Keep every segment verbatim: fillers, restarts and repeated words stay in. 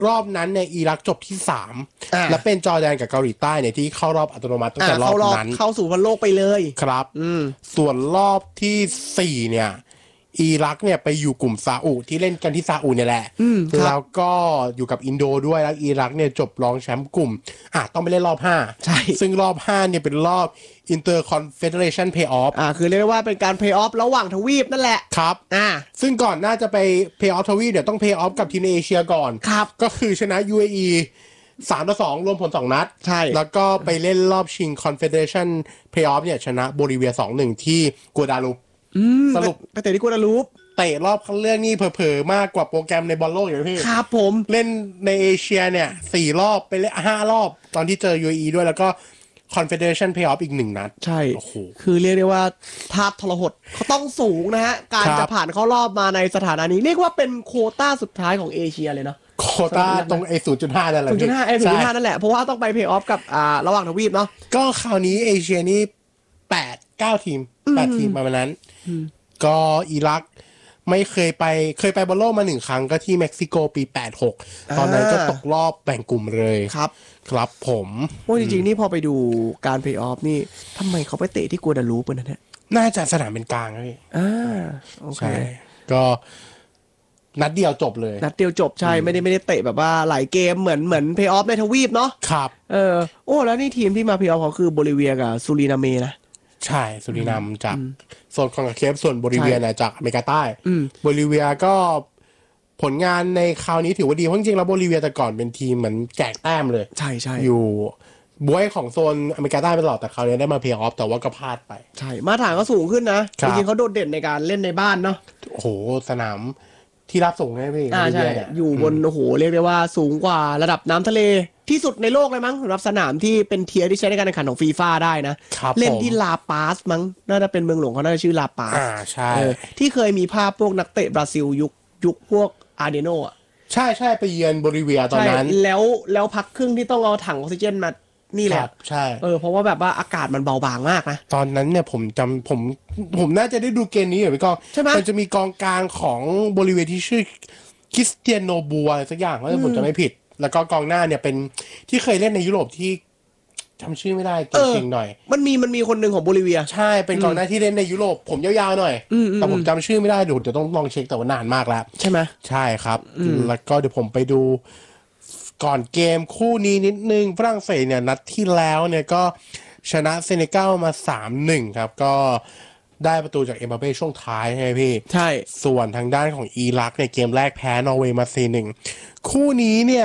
รอบนั้นเนี่ยอิรักจบที่สามและเป็นจอร์แดนกับเกาหลีใต้เนี่ยที่เข้ารอบอัตโนมัติตั้งแต่รอบนั้นเข้าสู่บอลโลกไปเลยครับส่วนรอบที่สี่เนี่ยอิรักเนี่ยไปอยู่กลุ่มซาอุที่เล่นกันที่ซาอุเนี่ยแหละแล้วก็อยู่กับอินโดด้วยแล้วอิรักเนี่ยจบรองแชมป์กลุ่มอ่ะต้องไปเล่นรอบห้าใช่ซึ่งรอบห้าเนี่ยเป็นรอบ Interconfederation Playoff อ่าคือเรียกว่าเป็นการ Playoff ระหว่างทวีปนั่นแหละครับอ่าซึ่งก่อนน่าจะไป Playoff ทวีปเดี๋ยวต้อง Playoff กับทีมในเอเชียก่อนครับก็คือชนะ ยู เอ อี สามต่อสองรวมผลสองนัดใช่แล้วก็ไปเล่นรอบชิง Confederation Playoff เนี่ยชนะโบลิเวีย สองหนึ่ง ที่กัวดาลูปสรุปไปเตะที่กัวดาลูปเตะรอบคัดเลือกนี่เผลอๆมากกว่าโปรแกรมในบอลโลกอยู่พี่ครับผมเล่นในเอเชียเนี่ยสี่รอบไปเล่นห้ารอบตอนที่เจอ ยู เอ อี ด้วยแล้วก็ Confederation Playoff อีกหนึ่งนัดใช่คือเรียกได้ว่าธาตุทรหดเขาต้องสูงนะฮะการจะผ่านเข้ารอบมาในสถานะนี้เรียกว่าเป็นโควต้าสุดท้ายของเอเชียเลยเนาะโควต้าตรงไอ้ ศูนย์จุดห้า นั่นแหละศูนย์จุดห้า ไอ้ ศูนย์จุดห้า นั่นแหละเพราะว่าต้องไปเพลย์ออฟกับอ่าระหว่างทวีปเนาะก็คราวนี้เอเชียนี่แปด เก้าทีมแปดทีมประมาณนั้นก็อิรักไม่เคยไปเคยไปบอลโลกมาหนึ่งครั้งก็ที่เม็กซิโกปีแปดหกตอนนั้นก็ตกรอบแบ่งกลุ่มเลยครับครับผมว่าจริงๆนี่พอไปดูการเพลย์ออฟนี่ทำไมเขาไปเตะที่กัวดาลูปนั่นฮะน่าจะสนามเป็นกลางเลยอ่าโอเคก็นัดเดียวจบเลยนัดเดียวจบใช่ไม่ได้ไม่ได้เตะแบบว่าหลายเกมเหมือนเหมือนเพลย์ออฟในทวีปเนาะครับเออโอ้แล้วนี่ทีมที่มาเพลย์ออฟเขาคือโบลิเวียกับซูรินาเมนะใช่ซูรินามจากโซนคอนคาเคฟส่วนโบลิเวียเนี่ยจากอเมริกาใต้โบลิเวียก็ผลงานในคราวนี้ถือว่าดีเพราะจริงๆแล้วโบลิเวียแต่ก่อนเป็นทีมเหมือนแจกแต้มเลยใช่ใช่อยู่บวยของโซนอเมริกาใต้ไปตลอดแต่คราวนี้ได้มาเพลย์ออฟแต่ว่าก็พลาดไปใช่มาตรฐานก็สูงขึ้นนะจริงๆเขาโดดเด่นในการเล่นในบ้านเนาะโอ้โหสนามที่รับส่งให้พี่อ่าใช่อยู่บนโอ้โหเรียกได้ว่าสูงกว่าระดับน้ำทะเลที่สุดในโลกเลยมั้งสำหรับสนามที่เป็นเทียร์ที่ใช้ในการแข่งขันของฟีฟ่าได้นะเล่นที่ลาปาสมั้งน่าจะเป็นเมืองหลวงเขาน่าจะชื่อลาปาสอ่าใช่ที่เคยมีภาพพวกนักเตะบราซิลยุคยุคพวกอาร์เดโนอ่ะใช่ใช่ไปเยือนโบลิเวียตอนนั้นแล้วแล้วพักครึ่งที่ต้องเอาถังออกซิเจนมานี่แหละใช่เออเพราะว่าแบบว่าอากาศมันเบาบางมากนะตอนนั้นเนี่ยผมจำผมผมน่าจะได้ดูเกมนี้อยู่พี่กองใช่ไหมมันจะมีกองกลางของโบลิเวียที่ชื่อคริสเตียโนบัวอะไรสักอย่างถ้าผมจะไม่ผิดแล้วก็กองหน้าเนี่ยเป็นที่เคยเล่นในยุโรปที่จำชื่อไม่ได้เก่งๆหน่อยมันมีมันมีคนหนึ่งของโบลิเวียใช่เป็นกองหน้าที่เล่นในยุโรปผมยาวๆหน่อยแต่ผมจำชื่อไม่ได้เดี๋ยวจะต้องลองเช็คแต่ว่านานมากแล้วใช่ไหมใช่ครับแล้วก็เดี๋ยวผมไปดูก่อนเกมคู่นี้นิดนึงฝรั่งเศสเนี่ยนัดที่แล้วเนี่ยก็ชนะเซเนกัลมา สามหนึ่ง ครับก็ได้ประตูจากเอ็มบัปเป้ช่วงท้ายใช่ไหมพี่ใช่ส่วนทางด้านของอิรักเนี่ยเกมแรกแพ้นอร์เวย์มา สี่หนึ่ง คู่นี้เนี่ย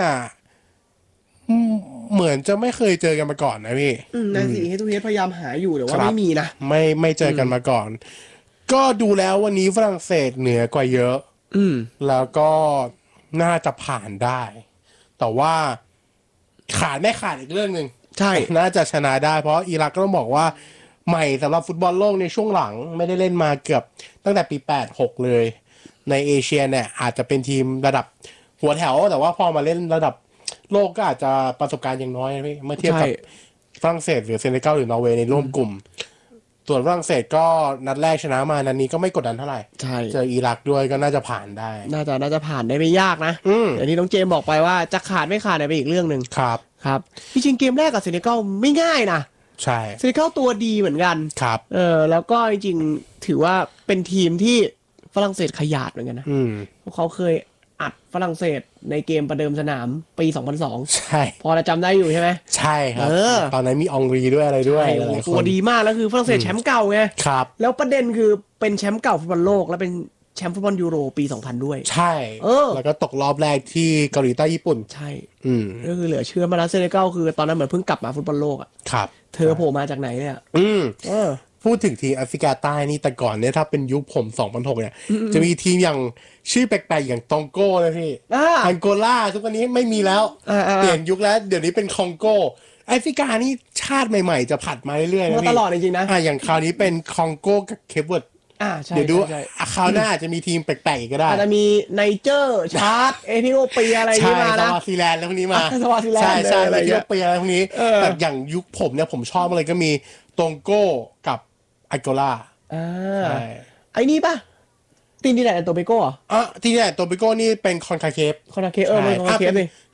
เหมือนจะไม่เคยเจอกันมาก่อนนะพี่ในสิ่งที่ทุกเทพยายามหาอยู่แต่ว่าไม่มีนะไม่ไม่เจอกันมาก่อนก็ดูแล้ววันนี้ฝรั่งเศสเหนือกว่าเยอะอืมแล้วก็น่าจะผ่านได้แต่ว่าขาดไม่ขาดอีกเรื่องนึงใช่น่าจะชนะได้เพราะอิรักก็ต้องบอกว่าใหม่สำหรับฟุตบอลโลกในช่วงหลังไม่ได้เล่นมาเกือบตั้งแต่ปีแปดหกเลยในเอเชียเนี่ยอาจจะเป็นทีมระดับหัวแถวแต่ว่าพอมาเล่นระดับโลกก็อาจจะประสบการณ์ยังน้อยนะพี่เมื่อเทียบกับฝรั่งเศสหรือเซเนกัลหรือนอร์เวย์ในร่วมกลุ่มส่วนฝรั่งเศสก็นัดแรกชนะมานัดนี้ก็ไม่กดดันเท่าไหร่เจออิรักด้วยก็น่าจะผ่านได้น่าจะน่าจะผ่านได้ไม่ยากนะอย่างที่น้องเจมบอกไปว่าจะขาดไม่ขาดเนี่ยเป็นอีกเรื่องนึงครับครับจริงๆเกมแรกกับเซเนกัลไม่ง่ายนะใช่เซเนกัลตัวดีเหมือนกันครับเออแล้วก็จริงๆถือว่าเป็นทีมที่ฝรั่งเศสขยาดเหมือนกันนะเขาเคยอัดฝรั่งเศสในเกมประเดิมสนามปีสองพันสองใช่พอจะจำได้อยู่ใช่ไหมใช่ครับตอนนั้นมีองรีด้วยอะไรด้วยตัวดีมากแล้วคือฝรั่งเศสแชมป์เก่าไงครับแล้วประเด็นคือเป็นแชมป์เก่าฟุตบอลโลกแล้วเป็นแชมป์ฟุตบอลยูโรปีสองพันด้วยใช่แล้วก็ตกรอบแรกที่เกาหลีใต้ญี่ปุ่นใช่ก็คือเหลือเชื่อมาแล้วเซเนกัลคือตอนนั้นเหมือนเพิ่งกลับมาฟุตบอลโลกอ่ะครับเธอโผล่มาจากไหนเนี่ยอืมเออพูดถึงทีมแอฟริกาใต้นี่แต่ก่อนเนี่ยถ้าเป็นยุคผมสองพันหกเนี่ยจะมีทีมอย่างชื่อแปลกๆอย่างตองโก้นะพี่อังโกลาทุกวันนี้ไม่มีแล้วเปลี่ยนยุคแล้วเดี๋ยวนี้เป็นคองโกแอฟริกานี่ชาติใหม่ๆจะผัดมาเรื่อยๆนะพี่ตลอดจริงๆนะอ่าอย่างคราวนี้เป็นคองโกกับเคปเวิร์ดอ่าใช่เดี๋ยวดูคราวหน้าอาจจะมีทีมแปลกๆก็ได้อาจจะมีไนเจอร์ชาร์ดเอธิโอเปียอะไรนี่มานะสวาซิแลนด์แล้วพวกนี้มาสวาซิแลนด์ใช่ใช่เอธิโอเปียอะไรพวกนี้แต่อย่างยุคผมเนี่ยผมชอบอะไรก็มีตองโก้กับอังโกลาอ่าไอ้นี่ป่ะตินดิแดนโตเบโก้อ่ะอ่ะตินดิแดนโตเบโก้นี่เป็นคอนคาเคฟคอนคาเคฟเออเป็นคอนคาเคฟเลย